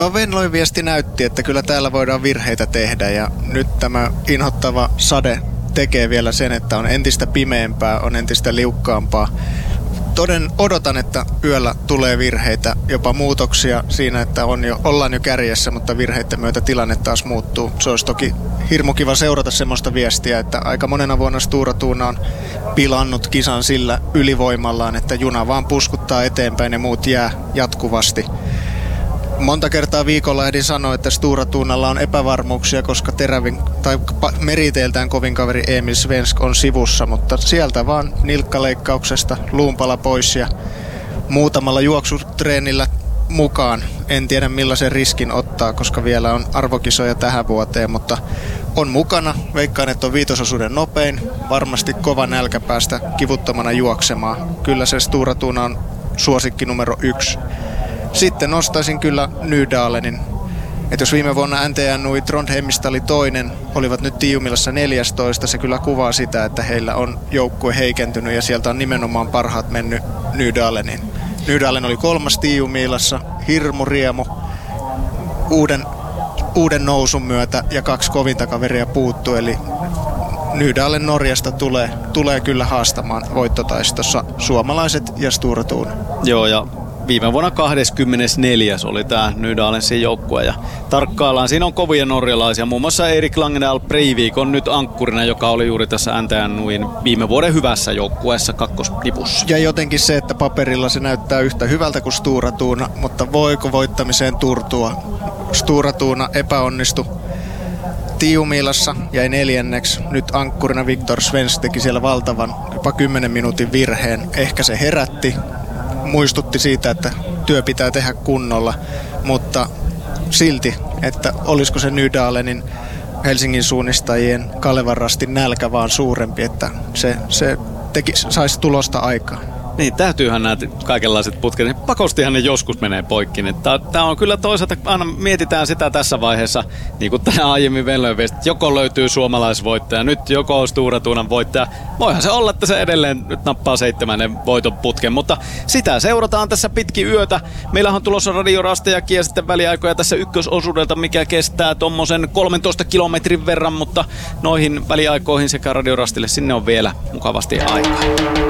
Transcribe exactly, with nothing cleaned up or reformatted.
No Venloin viesti näytti, että kyllä täällä voidaan virheitä tehdä ja nyt tämä inhottava sade tekee vielä sen, että on entistä pimeämpää, on entistä liukkaampaa. Toden odotan, että yöllä tulee virheitä, jopa muutoksia siinä, että on jo, ollaan jo kärjessä, mutta virheiden myötä tilanne taas muuttuu. Se olisi toki hirmu kiva seurata semmoista viestiä, että aika monena vuonna Stora Tuuna on pilannut kisan sillä ylivoimallaan, että juna vaan puskuttaa eteenpäin ja muut jää jatkuvasti. Monta kertaa viikolla ehdin sanoa, että Stora Tuunalla on epävarmuuksia, koska terävin tai meriteiltään kovin kaveri Emil Svensk on sivussa, mutta sieltä vaan nilkkaleikkauksesta luunpala pois ja muutamalla juoksutreenillä mukaan. En tiedä millaisen riskin ottaa, koska vielä on arvokisoja tähän vuoteen, mutta on mukana. Veikkaan, että on viitososuuden nopein. Varmasti kova nälkä päästä kivuttomana juoksemaan. Kyllä se Stora Tuuna on suosikki numero yksi. Sitten nostaisin kyllä Nydalenin. Että jos viime vuonna N T N Nui Trondheimista oli toinen, olivat nyt Tiiumilassa neljästoista, se kyllä kuvaa sitä, että heillä on joukkue heikentynyt ja sieltä on nimenomaan parhaat mennyt Nydalenin. Nydalen oli kolmas Tiiumilassa, hirmu riemu uuden, uuden nousun myötä ja kaksi kovinta kaveria puuttuu, eli Nydalen Norjasta tulee, tulee kyllä haastamaan voittotaistossa suomalaiset ja Stora Tuuna. Joo, ja viime vuonna kahdeskymmenesneljäs oli tämä Nydalensin joukkue ja tarkkaillaan. Siinä on kovia norjalaisia. Muun muassa Erik Langedal Breivik on nyt ankkurina, joka oli juuri tässä N T N Nuin viime vuoden hyvässä joukkueessa kakkosnipussa. Ja jotenkin se, että paperilla se näyttää yhtä hyvältä kuin Stora Tuuna, mutta voiko voittamiseen turtua? Stora Tuuna epäonnistui Tiiumilassa, jäi neljänneksi. Nyt ankkurina Viktor Svensk teki siellä valtavan jopa kymmenen minuutin virheen. Ehkä se herätti. Muistutti siitä, että työ pitää tehdä kunnolla, mutta silti, että olisiko se Nydalenin Helsingin suunnistajien Kalevan rastin nälkä vaan suurempi, että se, se teki, saisi tulosta aikaa. Niin, täytyyhän nämä kaikenlaiset putket, niin pakostihan ne joskus menee poikki. Tämä on kyllä toisaalta, aina mietitään sitä tässä vaiheessa, niin kuin tänään aiemmin Venloin viesti, että joko löytyy suomalaisvoittaja, nyt joko on Stora Tuunan voittaja. Voihan se olla, että se edelleen nyt nappaa seitsemännen voiton putken, mutta sitä seurataan tässä pitkin yötä. Meillähän on tulossa radiorastejakin ja sitten väliaikoja tässä ykkösosuudelta, mikä kestää tuommoisen kolmentoista kilometrin verran, mutta noihin väliaikoihin sekä radiorastille sinne on vielä mukavasti aikaa.